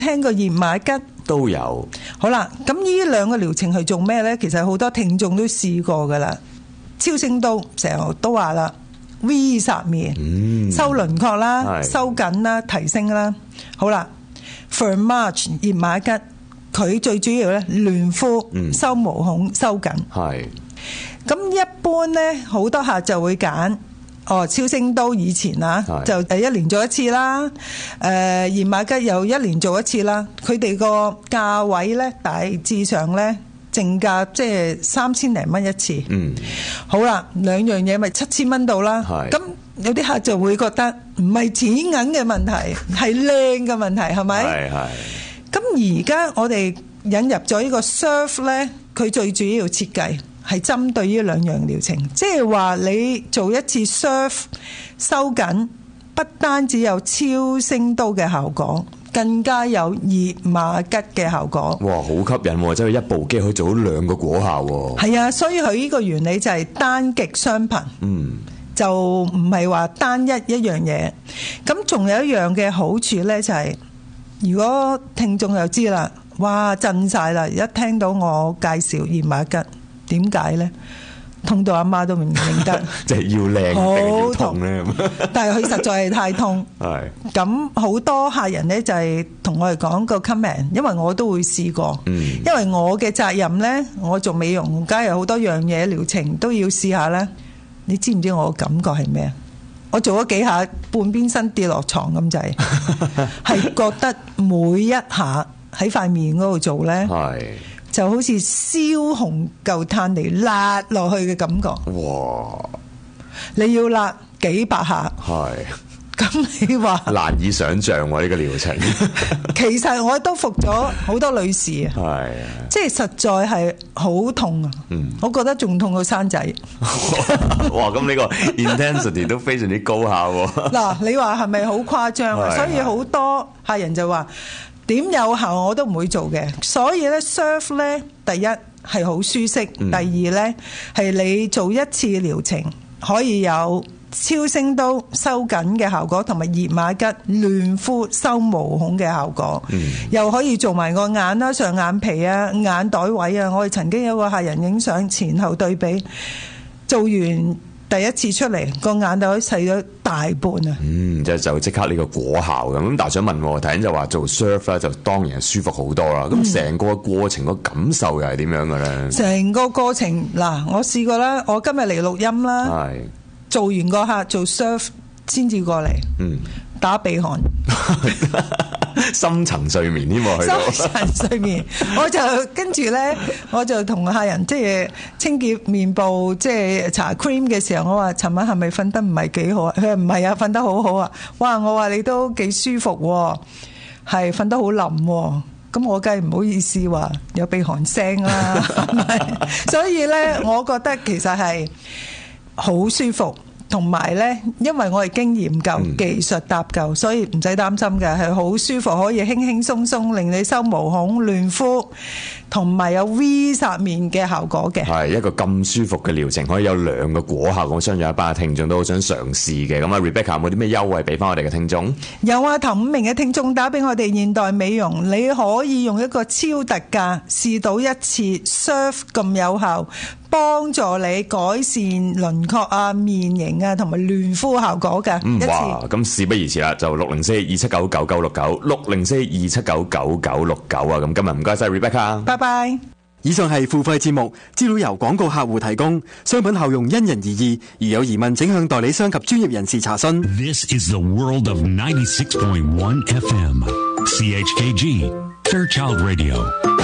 聽過熱瑪吉都有。 好啦，咁呢兩個療程係做咩呢？其實好多聽眾都試過噶啦。超聲刀成日都話啦 ，V 煞面，收輪廓啦，收緊啦，提升啦。好啦 ，Thermage 熱瑪吉，佢最主要咧嫩膚、收毛孔、收緊。係。咁一般咧，好多客就會揀超聲刀以前啊，就一年做一次啦。熱瑪吉又一年做一次啦。佢哋個價位咧，大致上咧。正價即係3000零蚊一次。好啦，兩樣嘢咪7000蚊到啦。咁有啲客就會覺得唔係錢銀嘅問題，係靚嘅問題，係咪？咁而家我哋引入咗呢個 Surf 咧，佢最主要設計係針對呢兩樣療程，即係話你做一次 Surf 收緊，不單止有超聲刀嘅效果。更加有熱瑪吉嘅效果。哇，好吸引喎！即係一部機可以做到兩個果效喎。係啊，所以佢呢個原理就係單極雙頻。就唔係話單一樣嘢。咁仲有一樣嘅好處呢，就係如果聽眾又知啦，哇震晒啦！一聽到我介紹熱瑪吉，點解呢？痛到阿媽都唔認得，即係要靚定要痛咧。但係佢實在係太痛。係咁好多客人咧就係同我哋講個 comment， 因為我都會試過。因為我嘅責任咧，我做美容，梗係好多樣嘢療程都要試下咧。你知唔知我嘅感覺係咩？我做咗幾下，半邊身跌落床咁滯，係覺得每一下喺塊面嗰度做咧。係。就好似燒紅嚿炭嚟辣落去嘅感覺。哇！你要辣幾百下。係。咁你話難以想像喎呢個療程。其實我都服咗好多女士啊。係。即係實在係好痛啊。我覺得仲痛過生仔。哇！咁呢個 intensity 都非常之高下喎。嗱，你話係咪好誇張啊？所以好多客人就話。點有效我都唔會做嘅，所以咧 Surf 咧，第一係好舒適，第二咧係你做一次療程可以有超聲刀收緊嘅效果，同埋熱瑪吉嫩膚收毛孔嘅效果，又可以做埋個眼啦、上眼皮啊、眼袋位啊。我哋曾經有個客人影相前後對比，做完第一次出嚟個眼袋細咗大半啊！就即刻呢個果效咁。但係想問，頭先就話做 Surf 咧，就當然係舒服好多啦。咁成個過程個感受又係點樣嘅咧？成個過程嗱，我試過啦，我今日嚟錄音啦，做完個客做 Surf 先至過嚟，打鼻鼾。深層睡眠添喎，深層睡眠，我就跟住咧，我就同客人即係清潔面部，即係搽 cream 嘅時候，我話：尋晚係咪瞓得唔係幾好啊？佢話唔係啊，瞓得好好啊！哇，我話你都幾舒服喎，係瞓得好冧喎。咁我梗係唔好意思話有鼻鼾聲啦，係咪？所以咧，我覺得其實係好舒服。同埋咧，因為我哋經驗夠、技術搭夠，所以唔使擔心嘅，係好舒服，可以輕輕鬆鬆令你收毛孔、嫩膚，同埋有 V 煞面嘅效果嘅。係一個咁舒服嘅療程，可以有兩個果效，我相信一班聽眾都好想嘗試嘅。咁啊 ，Rebecca 有冇啲咩優惠俾翻我哋嘅聽眾？有啊，頭5名嘅聽眾打俾我哋現代美容，你可以用一個超特價試到一次 Surf 咁有效。幫助你改善輪廓啊、面型啊同埋嫩膚效果嘅。哇！咁事不宜遲啦，就604-279-9969，604-279-9969啊！咁今日唔該晒 Rebecca，拜拜。以上係付費節目，資料由廣告客戶提供，商品效用因人而異，如有疑問請向代理商及專業人士查詢。This is the world of 96.1 FM CHKG Fairchild Radio。